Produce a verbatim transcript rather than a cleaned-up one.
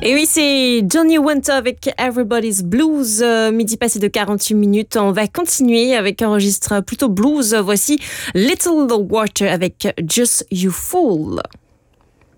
Et oui, c'est Johnny Winter avec Everybody's Blues, euh, midi passé de quarante-huit minutes. On va continuer avec un registre plutôt blues. Voici Little Water avec Just You Fool.